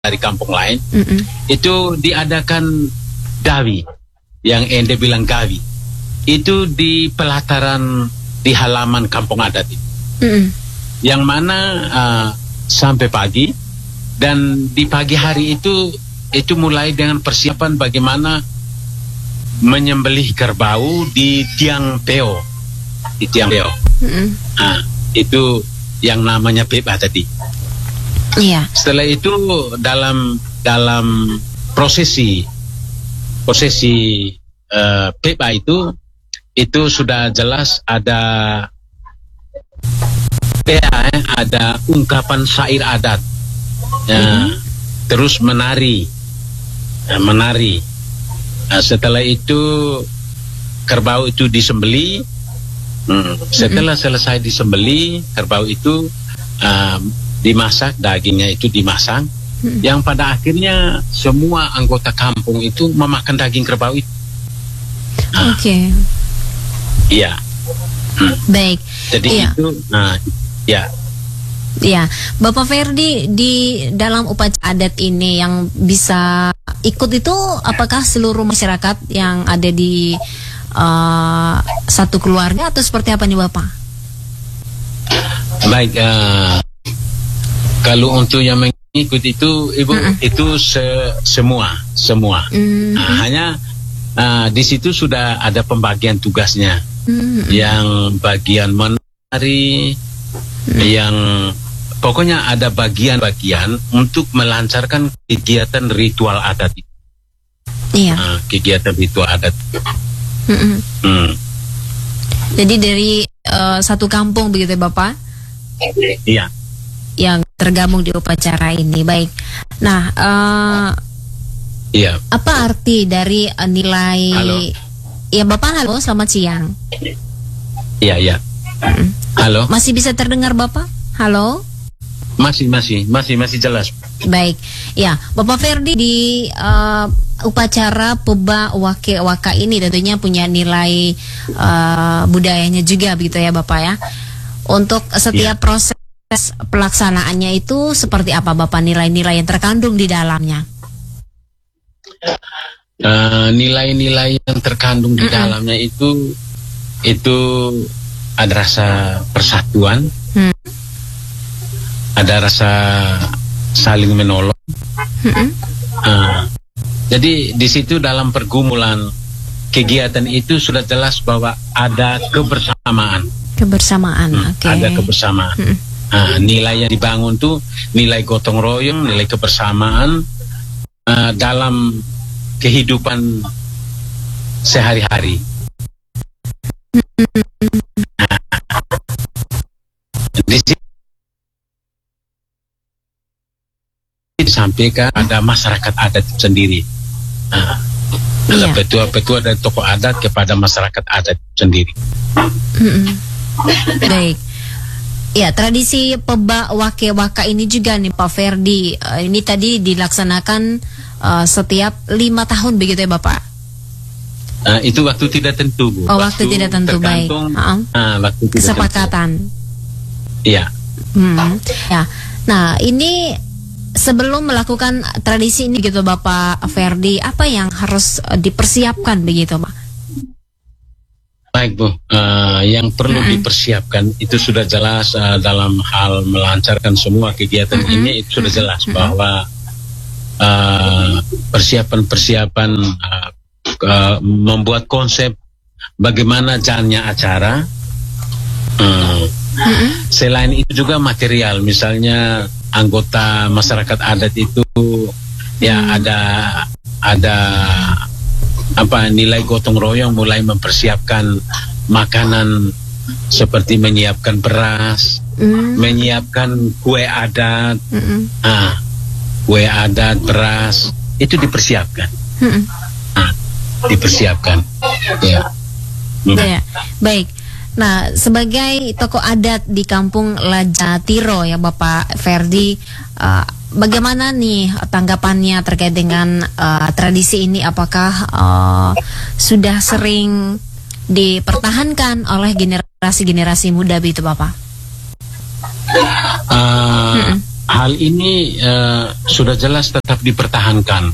dari kampung lain, itu diadakan gawi, yang ente bilang gawi, itu di pelataran di halaman kampung adat itu, yang mana sampai pagi, dan di pagi hari itu mulai dengan persiapan bagaimana menyembelih kerbau di tiang peo, itu yang namanya pepa tadi. Iya. Setelah itu dalam prosesi pepa itu sudah jelas ada ada ungkapan syair adat, terus menari. Setelah itu kerbau itu disembeli. Setelah selesai disembeli, kerbau itu dimasak, dagingnya itu dimasak, yang pada akhirnya semua anggota kampung itu memakan daging kerbau itu. Oke. Iya. Baik. Jadi itu, ya. Ya, Bapak Ferdi, di dalam upacara adat ini yang bisa ikut itu apakah seluruh masyarakat yang ada di satu keluarga atau seperti apa nih Bapak? Baik, kalau untuk yang mengikuti itu Ibu, itu semua. Hanya di situ sudah ada pembagian tugasnya, yang bagian menari, yang pokoknya ada bagian-bagian untuk melancarkan kegiatan ritual adat itu. Iya. Kegiatan ritual adat. Jadi dari satu kampung begitu ya Bapak? Iya. Yang tergabung di upacara ini. Baik. Nah, iya. apa arti dari nilai? Halo. Ya Bapak, halo, selamat siang. Iya. Halo. Masih bisa terdengar Bapak? Halo. Masih jelas. Baik, ya Bapak Ferdi, di upacara Peba Wake Waka ini tentunya punya nilai budayanya juga begitu ya Bapak ya. Untuk setiap proses pelaksanaannya itu seperti apa Bapak, nilai-nilai yang terkandung di dalamnya? Nilai-nilai yang terkandung di dalamnya itu ada rasa persatuan, ada rasa saling menolong. Jadi di situ dalam pergumulan kegiatan itu sudah jelas bahwa ada kebersamaan. Oke. Ada kebersamaan. Nilai yang dibangun tuh nilai gotong royong, nilai kebersamaan dalam kehidupan sehari-hari. Di sini disampaikan ada masyarakat adat sendiri. Ada petua-petua dan tokoh adat kepada masyarakat adat sendiri. Baik. Ya, tradisi Peba Wake Waka ini juga nih Pak Ferdi, ini tadi dilaksanakan setiap 5 tahun begitu ya Bapak? Itu waktu tidak tentu, Bu. Waktu tidak tentu, baik. Waktu tidak kesepakatan. Iya. Ya. Nah, ini sebelum melakukan tradisi ini gitu Bapak Ferdi, apa yang harus dipersiapkan begitu Pak? Baik Bu, yang perlu dipersiapkan itu sudah jelas dalam hal melancarkan semua kegiatan ini, itu sudah jelas bahwa persiapan-persiapan membuat konsep bagaimana jalannya acara. Selain itu juga material, misalnya anggota masyarakat adat itu ya ada nilai gotong royong, mulai mempersiapkan makanan seperti menyiapkan beras, menyiapkan kue adat, kue adat, beras itu dipersiapkan, dipersiapkan. Ya. Ya, baik. Nah, sebagai tokoh adat di Kampung Lajatiro ya Bapak Ferdi, bagaimana nih tanggapannya terkait dengan tradisi ini? Apakah sudah sering dipertahankan oleh generasi-generasi muda begitu Bapak? hal ini sudah jelas tetap dipertahankan.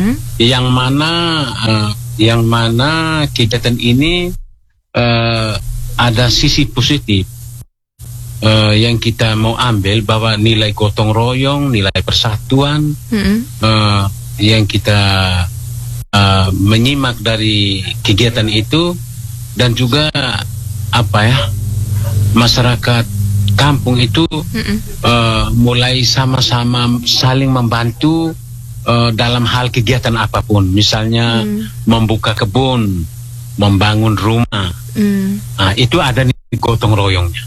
Yang mana kegiatan ini ada sisi positif yang kita mau ambil, bahwa nilai gotong royong, nilai persatuan yang kita menyimak dari kegiatan itu, dan juga masyarakat kampung itu mulai sama-sama saling membantu dalam hal kegiatan apapun, misalnya membuka kebun, membangun rumah, itu ada nih gotong royongnya.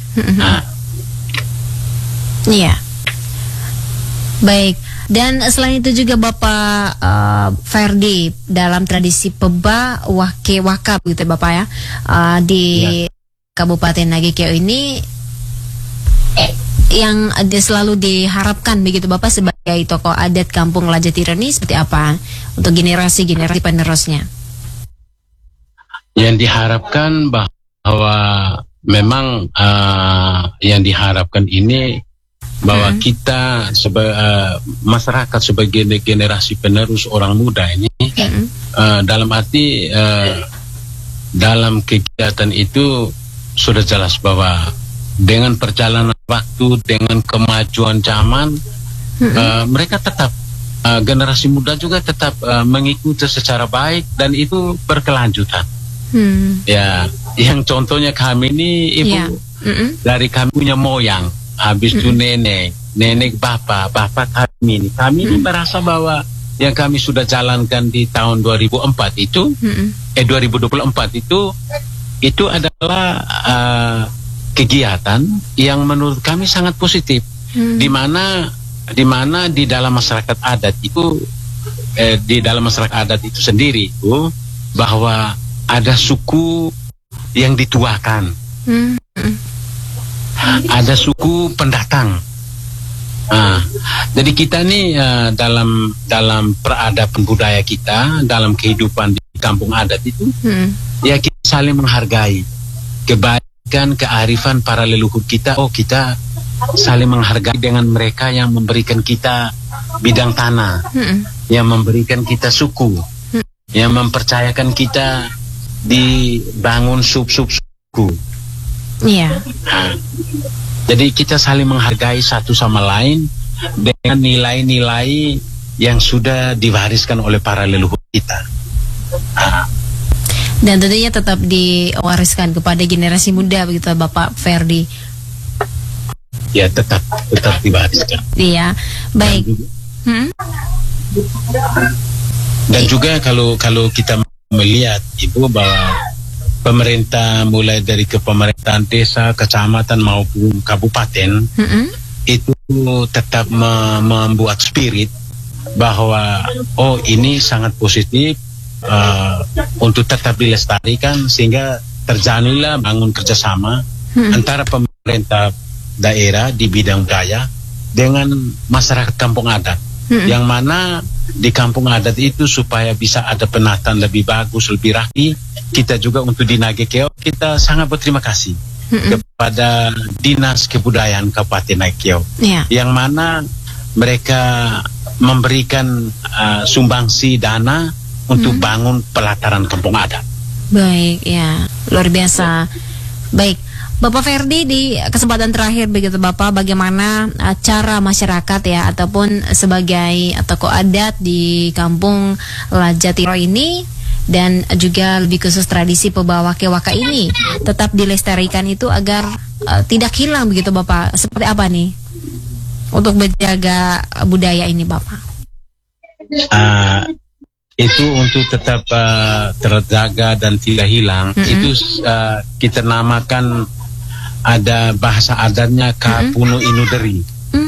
Iya, baik. Dan selain itu juga Bapak Ferdi, dalam tradisi Peba Wake Waka gitu Bapak ya, di Kabupaten Nagekeo ini yang selalu diharapkan begitu Bapak sebagai tokoh adat Kampung Lajatireni seperti apa untuk generasi-generasi penerusnya? Yang diharapkan bahwa memang yang diharapkan ini bahwa kita masyarakat sebagai generasi penerus orang muda ini dalam arti dalam kegiatan itu sudah jelas bahwa dengan perjalanan waktu, dengan kemajuan zaman, mereka tetap generasi muda juga tetap mengikuti secara baik, dan itu berkelanjutan. Ya, yang contohnya kami ini ibu dari kami punya moyang, habis itu nenek bapak kami ini merasa bahwa yang kami sudah jalankan di tahun 2004 itu 2024 itu adalah kegiatan yang menurut kami sangat positif, di mana di dalam masyarakat adat itu sendiri itu bahwa ada suku yang dituakan, ada suku pendatang. Jadi kita nih dalam peradaban budaya kita, dalam kehidupan di kampung adat itu, ya kita saling menghargai kebaikan, kearifan para leluhur kita. Kita saling menghargai dengan mereka yang memberikan kita bidang tanah, yang memberikan kita suku, yang mempercayakan kita dibangun sub-sub suku. Jadi kita saling menghargai satu sama lain dengan nilai-nilai yang sudah diwariskan oleh para leluhur kita. Dan tentunya tetap diwariskan kepada generasi muda begitu Bapak Ferdi. Ya, tetap diwariskan. Iya, baik. Dan juga kalau kita melihat Ibu bahwa pemerintah mulai dari kepemerintahan desa, kecamatan maupun kabupaten itu tetap membuat spirit bahwa ini sangat positif untuk tetap dilestarikan, sehingga terjadilah bangun kerjasama antara pemerintah daerah di bidang budaya dengan masyarakat kampung adat, yang mana di kampung adat itu supaya bisa ada penataan lebih bagus, lebih rapi. Kita juga untuk di Nagekeo kita sangat berterima kasih kepada Dinas Kebudayaan Kabupaten Nagekeo, yang mana mereka memberikan sumbangsi dana untuk bangun pelataran kampung adat. Baik, ya, luar biasa. Baik, Bapak Ferdi, di kesempatan terakhir begitu Bapak, bagaimana cara masyarakat ya ataupun sebagai tokoh adat di Kampung Lajatiro ini, dan juga lebih khusus tradisi Peba Wake Waka ini tetap dilestarikan itu agar tidak hilang begitu Bapak. Seperti apa nih untuk menjaga budaya ini Bapak? Itu untuk tetap terjaga dan tidak hilang, itu kita namakan, ada bahasa adatnya Kapunu Inudari.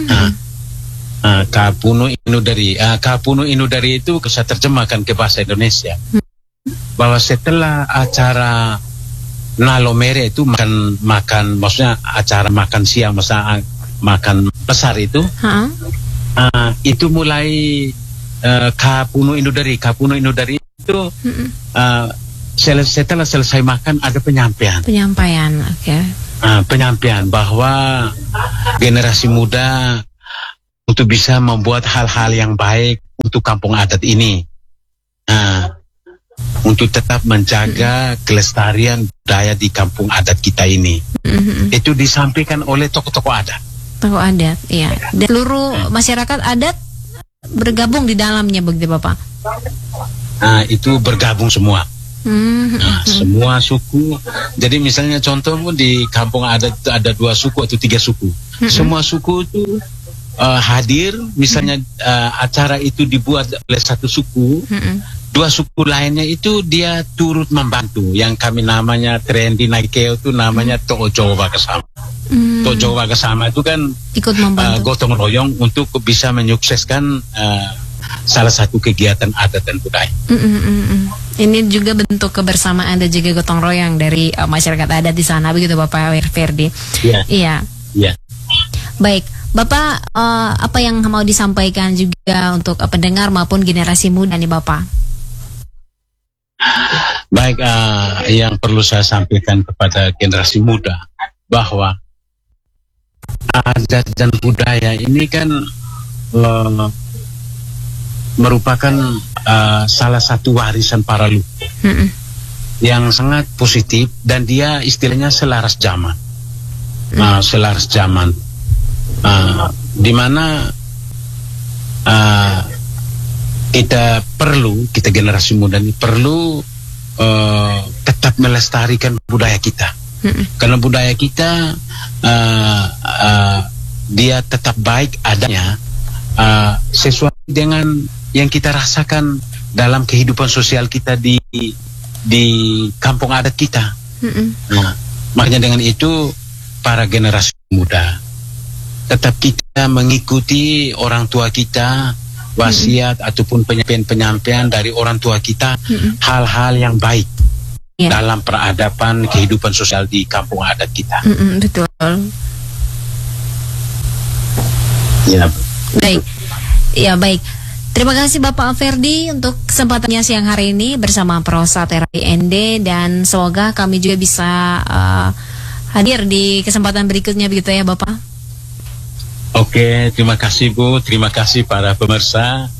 Kapunu Inudari. Kapunu Inudari itu saya terjemahkan ke bahasa Indonesia. Bahwa setelah acara Nalomere itu makan, maksudnya acara makan siang, maksudnya makan besar itu, itu mulai Kapunu Inudari. Kapunu Inudari itu setelah selesai makan ada penyampaian. Penyampaian bahwa generasi muda untuk bisa membuat hal-hal yang baik untuk kampung adat ini. Nah, untuk tetap menjaga kelestarian budaya di kampung adat kita ini. Itu disampaikan oleh tokoh-tokoh adat. Tokoh adat, iya. Dan seluruh masyarakat adat bergabung di dalamnya begitu Bapak? Nah, itu bergabung semua. Nah, semua suku. Jadi misalnya contoh di kampung adat itu ada 2 suku atau 3 suku. Semua suku itu hadir. Misalnya acara itu dibuat oleh satu suku, 2 suku lainnya itu dia turut membantu. Yang kami namanya Trendi Naikeo itu namanya Tojo Wakasama. Tojo Wakasama itu kan ikut membantu, gotong royong untuk bisa menyukseskan salah satu kegiatan adat dan budaya. Ini juga bentuk kebersamaan dan juga gotong royong dari masyarakat adat di sana, begitu Bapak Ferdi? Iya. Baik, Bapak, apa yang mau disampaikan juga untuk pendengar maupun generasi muda nih Bapak? Baik, yang perlu saya sampaikan kepada generasi muda bahwa adat dan budaya ini kan merupakan salah satu warisan para leluhur yang sangat positif, dan dia istilahnya selaras zaman. Selaras zaman, di mana kita generasi muda ini perlu tetap melestarikan budaya kita, karena budaya kita dia tetap baik adanya sesuai dengan yang kita rasakan dalam kehidupan sosial kita di kampung adat kita. Nah, makanya dengan itu para generasi muda tetap kita mengikuti orang tua kita, wasiat ataupun penyampaian dari orang tua kita, hal-hal yang baik dalam peradaban kehidupan sosial di kampung adat kita. Betul. Ya. Baik. Ya, baik. Terima kasih Bapak Ferdi untuk kesempatannya siang hari ini bersama Prosa Terapi ND, dan semoga kami juga bisa hadir di kesempatan berikutnya begitu ya Bapak. Oke, terima kasih Bu, terima kasih para pemirsa.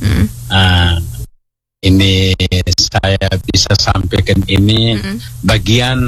Ini saya bisa sampaikan ini bagian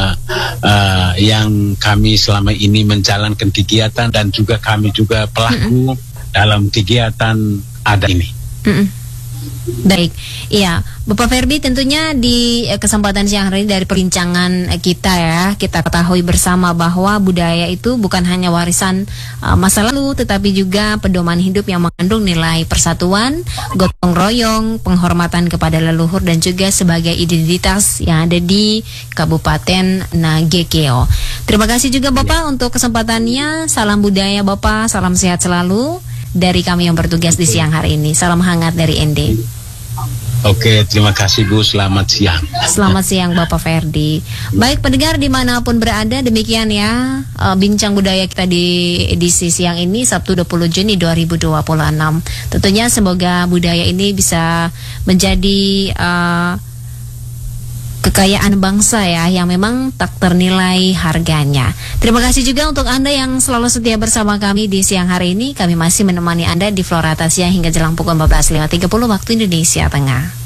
yang kami selama ini menjalankan kegiatan, dan juga kami juga pelaku dalam kegiatan adat ini. Baik, iya Bapak Ferdi, tentunya di kesempatan siang hari ini dari perbincangan kita ya, kita ketahui bersama bahwa budaya itu bukan hanya warisan masa lalu, tetapi juga pedoman hidup yang mengandung nilai persatuan, gotong royong, penghormatan kepada leluhur, dan juga sebagai identitas yang ada di Kabupaten Nagekeo. Terima kasih juga Bapak untuk kesempatannya. Salam budaya Bapak, salam sehat selalu dari kami yang bertugas di siang hari ini. Salam hangat dari ND. Oke, terima kasih Bu, selamat siang. Selamat siang Bapak Ferdi. Baik pendengar dimanapun berada, demikian ya bincang budaya kita di edisi siang ini Sabtu 20 Juni 2026. Tentunya semoga budaya ini bisa menjadi kekayaan bangsa ya, yang memang tak ternilai harganya. Terima kasih juga untuk Anda yang selalu setia bersama kami di siang hari ini. Kami masih menemani Anda di Flora Atas Siang hingga jelang pukul 14.30 waktu Indonesia Tengah.